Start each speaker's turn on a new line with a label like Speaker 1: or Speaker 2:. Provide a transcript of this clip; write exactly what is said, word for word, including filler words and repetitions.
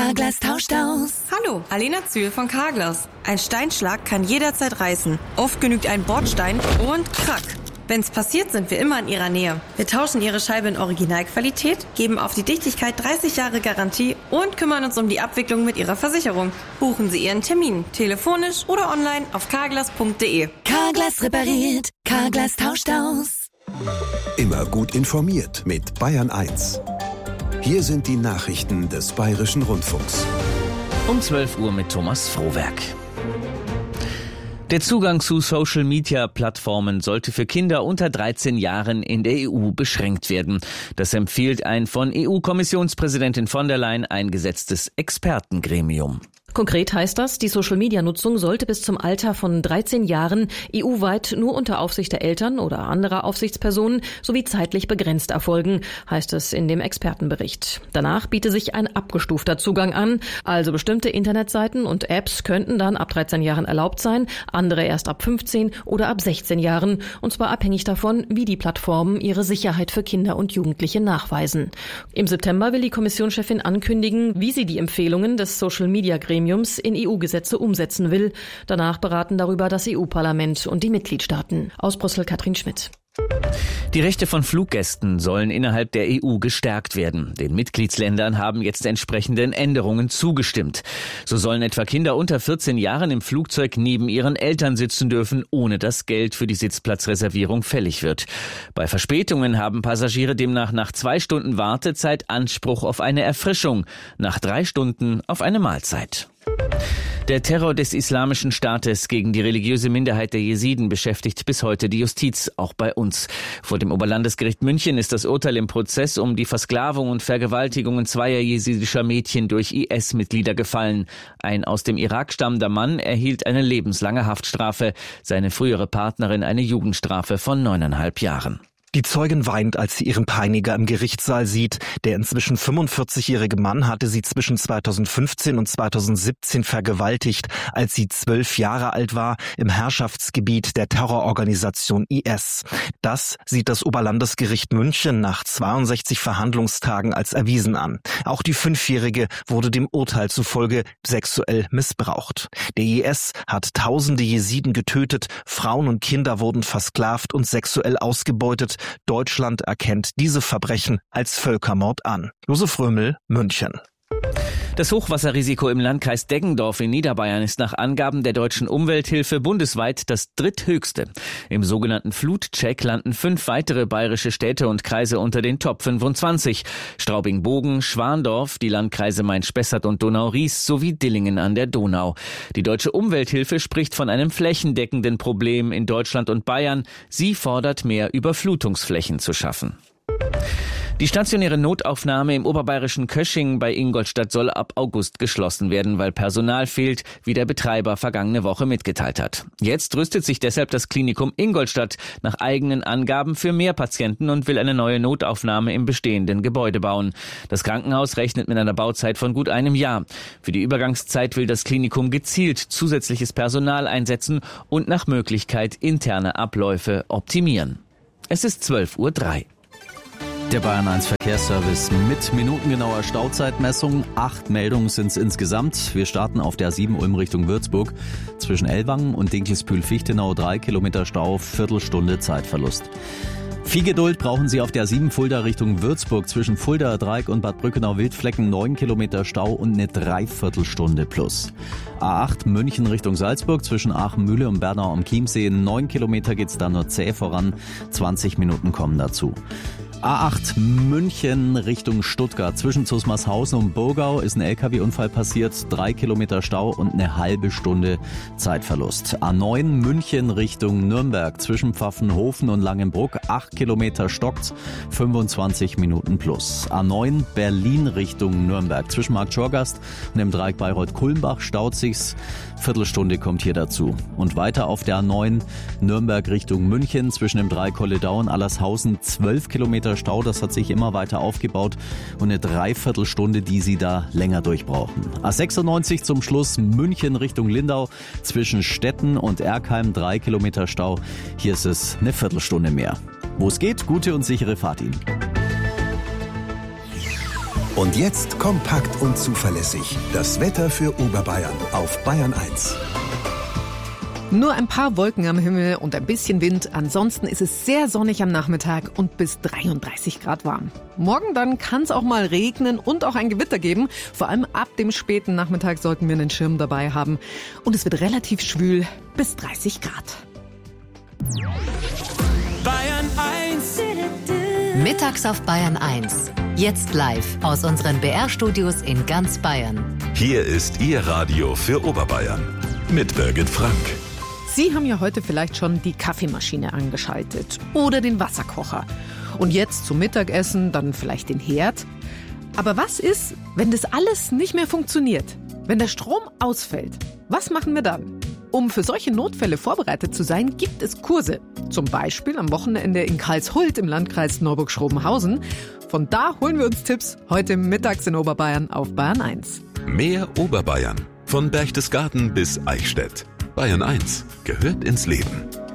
Speaker 1: Carglass tauscht aus.
Speaker 2: Hallo, Alena Zühl von Carglass. Ein Steinschlag kann jederzeit reißen. Oft genügt ein Bordstein und krack. Wenn's passiert, sind wir immer in Ihrer Nähe. Wir tauschen Ihre Scheibe in Originalqualität, geben auf die Dichtigkeit dreißig Jahre Garantie und kümmern uns um die Abwicklung mit Ihrer Versicherung. Buchen Sie Ihren Termin, telefonisch oder online auf carglass punkt de.
Speaker 1: Carglass repariert, Carglass tauscht aus.
Speaker 3: Immer gut informiert mit Bayern eins. Hier sind die Nachrichten des Bayerischen Rundfunks.
Speaker 4: Um zwölf Uhr mit Thomas Frohwerk. Der Zugang zu Social-Media-Plattformen sollte für Kinder unter dreizehn Jahren in der E U beschränkt werden. Das empfiehlt ein von E U-Kommissionspräsidentin von der Leyen eingesetztes Expertengremium.
Speaker 5: Konkret heißt das, die Social-Media-Nutzung sollte bis zum Alter von dreizehn Jahren E U-weit nur unter Aufsicht der Eltern oder anderer Aufsichtspersonen sowie zeitlich begrenzt erfolgen, heißt es in dem Expertenbericht. Danach biete sich ein abgestufter Zugang an, also bestimmte Internetseiten und Apps könnten dann ab dreizehn Jahren erlaubt sein, andere erst ab fünfzehn oder ab sechzehn Jahren, und zwar abhängig davon, wie die Plattformen ihre Sicherheit für Kinder und Jugendliche nachweisen. Im September will die Kommissionschefin ankündigen, wie sie die Empfehlungen des Social-Media-Gremiums in E U-Gesetze umsetzen will. Danach beraten darüber das E U-Parlament und die Mitgliedstaaten. Aus Brüssel Katrin Schmidt.
Speaker 4: Die Rechte von Fluggästen sollen innerhalb der E U gestärkt werden. Den Mitgliedsländern haben jetzt entsprechenden Änderungen zugestimmt. So sollen etwa Kinder unter vierzehn Jahren im Flugzeug neben ihren Eltern sitzen dürfen, ohne dass Geld für die Sitzplatzreservierung fällig wird. Bei Verspätungen haben Passagiere demnach nach zwei Stunden Wartezeit Anspruch auf eine Erfrischung, nach drei Stunden auf eine Mahlzeit. Der Terror des Islamischen Staates gegen die religiöse Minderheit der Jesiden beschäftigt bis heute die Justiz, auch bei uns. Vor dem Oberlandesgericht München ist das Urteil im Prozess um die Versklavung und Vergewaltigungen zweier jesidischer Mädchen durch I S-Mitglieder gefallen. Ein aus dem Irak stammender Mann erhielt eine lebenslange Haftstrafe, seine frühere Partnerin eine Jugendstrafe von neuneinhalb Jahren.
Speaker 6: Die Zeugin weint, als sie ihren Peiniger im Gerichtssaal sieht. Der inzwischen fünfundvierzigjährige Mann hatte sie zwischen zweitausendfünfzehn und zweitausendsiebzehn vergewaltigt, als sie zwölf Jahre alt war, im Herrschaftsgebiet der Terrororganisation I S. Das sieht das Oberlandesgericht München nach zweiundsechzig Verhandlungstagen als erwiesen an. Auch die Fünfjährige wurde dem Urteil zufolge sexuell missbraucht. Der I S hat tausende Jesiden getötet, Frauen und Kinder wurden versklavt und sexuell ausgebeutet. Deutschland erkennt diese Verbrechen als Völkermord an. Josef Römel, München.
Speaker 4: Das Hochwasserrisiko im Landkreis Deggendorf in Niederbayern ist nach Angaben der Deutschen Umwelthilfe bundesweit das dritthöchste. Im sogenannten Flutcheck landen fünf weitere bayerische Städte und Kreise unter den Top fünfundzwanzig. Straubing-Bogen, Schwandorf, die Landkreise Main-Spessart und Donau-Ries sowie Dillingen an der Donau. Die Deutsche Umwelthilfe spricht von einem flächendeckenden Problem in Deutschland und Bayern. Sie fordert, mehr Überflutungsflächen zu schaffen. Die stationäre Notaufnahme im oberbayerischen Kösching bei Ingolstadt soll ab August geschlossen werden, weil Personal fehlt, wie der Betreiber vergangene Woche mitgeteilt hat. Jetzt rüstet sich deshalb das Klinikum Ingolstadt nach eigenen Angaben für mehr Patienten und will eine neue Notaufnahme im bestehenden Gebäude bauen. Das Krankenhaus rechnet mit einer Bauzeit von gut einem Jahr. Für die Übergangszeit will das Klinikum gezielt zusätzliches Personal einsetzen und nach Möglichkeit interne Abläufe optimieren. Es ist zwölf Uhr drei.
Speaker 7: Der Bayern eins Verkehrsservice mit minutengenauer Stauzeitmessung. Acht Meldungen sind es insgesamt. Wir starten auf der A sieben Ulm Richtung Würzburg. Zwischen Ellwangen und Dinkelsbühl-Fichtenau drei Kilometer Stau, Viertelstunde Zeitverlust. Viel Geduld brauchen Sie auf der A sieben Fulda Richtung Würzburg. Zwischen Fulda, Dreieck und Bad Brückenau-Wildflecken neun Kilometer Stau und eine Dreiviertelstunde plus. A acht München Richtung Salzburg. Zwischen Aachen-Mühle und Bernau am Chiemsee neun Kilometer geht's da nur zäh voran. zwanzig Minuten kommen dazu. A acht München Richtung Stuttgart. Zwischen Zusmarshausen und Burgau ist ein L K W-Unfall passiert. Drei Kilometer Stau und eine halbe Stunde Zeitverlust. A neun München Richtung Nürnberg. Zwischen Pfaffenhofen und Langenbruck. Acht Kilometer stockt. fünfundzwanzig Minuten plus. A neun Berlin Richtung Nürnberg. Zwischen Markt Schorgast und dem Dreieck Bayreuth-Kulmbach staut sich's. Viertelstunde kommt hier dazu. Und weiter auf der A neun Nürnberg Richtung München. Zwischen dem Dreieck Kolledau und Allershausen zwölf Kilometer Stau, das hat sich immer weiter aufgebaut und eine Dreiviertelstunde, die Sie da länger durchbrauchen. A sechsundneunzig zum Schluss München Richtung Lindau, zwischen Stetten und Erkheim drei Kilometer Stau. Hier ist es eine Viertelstunde mehr. Wo es geht, gute und sichere Fahrt Ihnen.
Speaker 3: Und jetzt kompakt und zuverlässig. Das Wetter für Oberbayern auf Bayern eins.
Speaker 8: Nur ein paar Wolken am Himmel und ein bisschen Wind. Ansonsten ist es sehr sonnig am Nachmittag und bis dreiunddreißig Grad warm. Morgen dann kann es auch mal regnen und auch ein Gewitter geben. Vor allem ab dem späten Nachmittag sollten wir einen Schirm dabei haben. Und es wird relativ schwül bis dreißig Grad.
Speaker 9: Bayern eins.
Speaker 1: Mittags auf Bayern eins. Jetzt live aus unseren B R-Studios in ganz Bayern.
Speaker 10: Hier ist Ihr Radio für Oberbayern mit Birgit Frank.
Speaker 8: Sie haben ja heute vielleicht schon die Kaffeemaschine angeschaltet oder den Wasserkocher. Und jetzt zum Mittagessen dann vielleicht den Herd. Aber was ist, wenn das alles nicht mehr funktioniert? Wenn der Strom ausfällt? Was machen wir dann? Um für solche Notfälle vorbereitet zu sein, gibt es Kurse. Zum Beispiel am Wochenende in Karlshult im Landkreis Neuburg-Schrobenhausen. Von da holen wir uns Tipps heute mittags in Oberbayern auf Bayern eins.
Speaker 10: Mehr Oberbayern. Von Berchtesgaden bis Eichstätt. Bayern eins gehört ins Leben.